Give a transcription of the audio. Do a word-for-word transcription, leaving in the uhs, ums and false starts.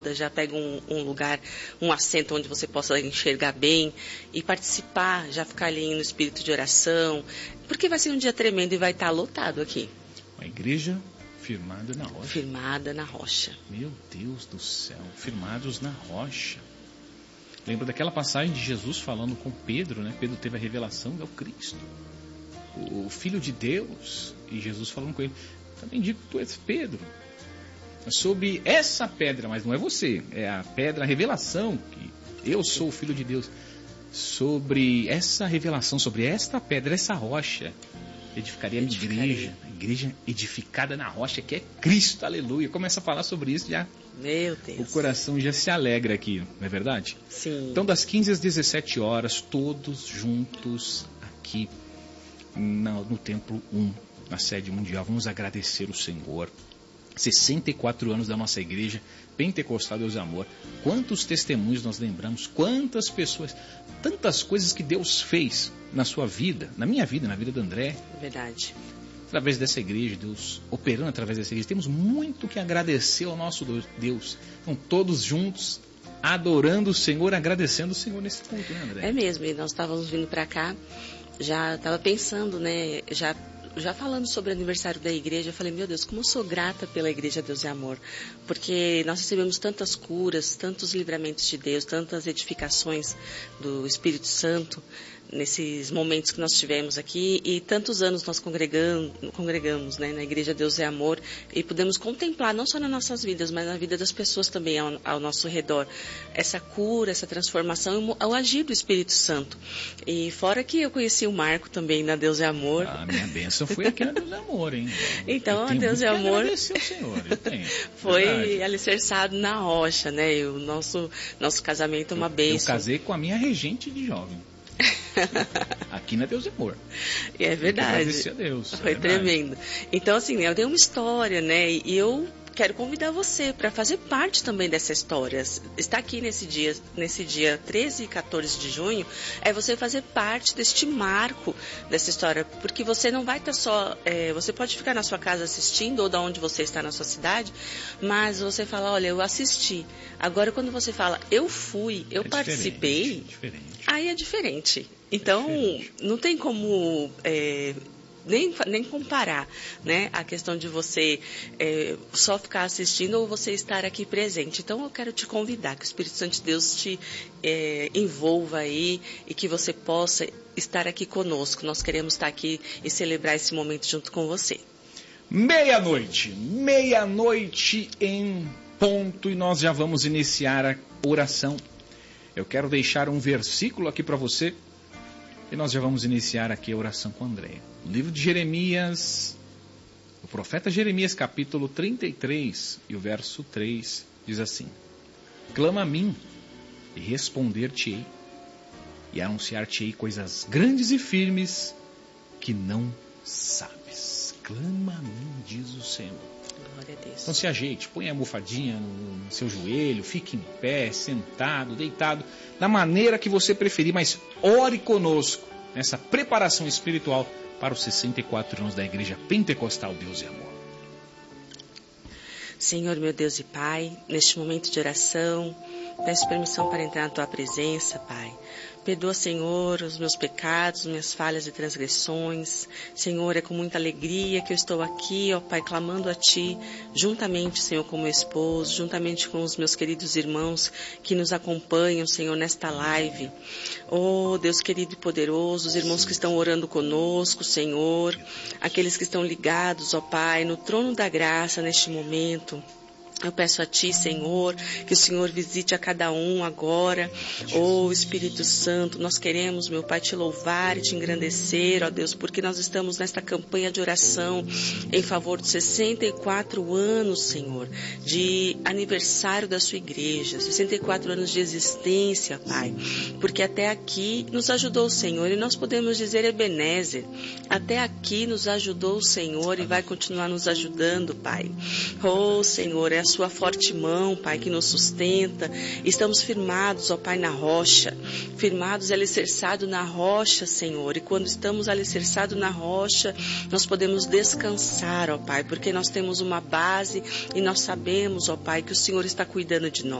já pega um, um lugar, um assento onde você possa enxergar bem e participar, já ficar ali no espírito de oração, porque vai ser um dia tremendo e vai estar lotado aqui. A igreja firmada na rocha. Firmada na rocha. Meu Deus do céu, firmados na rocha. Lembra daquela passagem de Jesus falando com Pedro, né? Pedro teve a revelação do Cristo, o Filho de Deus, e Jesus falando com ele, também digo que tu és Pedro. Sobre essa pedra, mas não é você, é a pedra, a revelação, que eu sou o Filho de Deus. Sobre essa revelação, sobre esta pedra, essa rocha, edificaria a minha igreja, a igreja edificada na rocha, que é Cristo, aleluia. Começa a falar sobre isso, já Meu Deus. O coração já se alegra aqui, não é verdade? Sim. Então, das quinze às dezessete horas, todos juntos aqui no, no Templo um, na sede mundial, vamos agradecer o Senhor. sessenta e quatro anos da nossa igreja Pentecostal Deus e Amor. Quantos testemunhos nós lembramos, quantas pessoas, tantas coisas que Deus fez na sua vida, na minha vida, na vida do André. Verdade. Através dessa igreja, Deus operando através dessa igreja. Temos muito que agradecer ao nosso Deus. Então, todos juntos, adorando o Senhor, agradecendo o Senhor nesse ponto, né, André? É mesmo, e nós estávamos vindo para cá, já estava pensando, né, já... Já falando sobre o aniversário da igreja, eu falei, meu Deus, como eu sou grata pela Igreja Deus e Amor, porque nós recebemos tantas curas, tantos livramentos de Deus, tantas edificações do Espírito Santo, nesses momentos que nós tivemos aqui, e tantos anos nós congregamos, congregamos né, na Igreja Deus e Amor, e pudemos contemplar, não só nas nossas vidas, mas na vida das pessoas também ao, ao nosso redor, essa cura, essa transformação, ao agir do Espírito Santo. E fora que eu conheci o Marco também na Deus e Amor. Ah, minha bênção foi aqui na Deus e Amor, hein? Então, a Deus e Amor o Senhor, eu tenho. foi Verdade. Alicerçado na rocha, né? E o nosso, nosso casamento é uma bênção. Eu casei com a minha regente de jovem. Aqui na Deus e Amor. E é verdade. Agradecer a Deus. Foi é tremendo. Então, assim, eu tenho uma história, né? E eu quero convidar você para fazer parte também dessa história. Estar aqui nesse dia, nesse dia treze e quatorze de junho, é você fazer parte deste marco dessa história. Porque você não vai estar só... É, você pode ficar na sua casa assistindo, ou da onde você está na sua cidade, mas você fala, olha, eu assisti. Agora, quando você fala, eu fui, eu é participei, diferente, diferente. Aí é diferente. Então, é não tem como... É, Nem, nem comparar, né, a questão de você é, só ficar assistindo ou você estar aqui presente. Então, eu quero te convidar, que o Espírito Santo de Deus te é, envolva aí e que você possa estar aqui conosco. Nós queremos estar aqui e celebrar esse momento junto com você. Meia-noite, meia-noite em ponto, e nós já vamos iniciar a oração. Eu quero deixar um versículo aqui para você. E nós já vamos iniciar aqui a oração com André. O livro de Jeremias, o profeta Jeremias, capítulo trinta e três, e o verso três, diz assim: clama a mim, e responder-te-ei, e anunciar-te-ei coisas grandes e firmes, que não sabes. Clama a mim, diz o Senhor. Glória a Deus. Então se ajeite, põe a almofadinha no seu joelho, fique em pé, sentado, deitado, da maneira que você preferir, mas ore conosco nessa preparação espiritual para os sessenta e quatro anos da Igreja Pentecostal Deus e Amor. Senhor, meu Deus e Pai, neste momento de oração, peço permissão para entrar na Tua presença, Pai. Perdoa, Senhor, os meus pecados, minhas falhas e transgressões. Senhor, é com muita alegria que eu estou aqui, ó Pai, clamando a Ti, juntamente, Senhor, com meu esposo, juntamente com os meus queridos irmãos que nos acompanham, Senhor, nesta live. Oh, Deus querido e poderoso, os irmãos que estão orando conosco, Senhor, aqueles que estão ligados, ó Pai, no trono da graça neste momento. Eu peço a Ti, Senhor, que o Senhor visite a cada um agora. Oh, Espírito Santo, nós queremos, meu Pai, Te louvar e Te engrandecer, ó Deus, porque nós estamos nesta campanha de oração em favor dos sessenta e quatro anos, Senhor, de aniversário da Sua igreja, sessenta e quatro anos de existência, Pai, porque até aqui nos ajudou o Senhor, e nós podemos dizer Ebenezer, até aqui nos ajudou o Senhor e vai continuar nos ajudando, Pai. Oh, Senhor, é a sua forte mão, Pai, que nos sustenta. Estamos firmados, ó Pai, na rocha, firmados e alicerçados na rocha, Senhor. E quando estamos alicerçados na rocha, nós podemos descansar, ó Pai, porque nós temos uma base e nós sabemos, ó Pai, que o Senhor está cuidando de nós.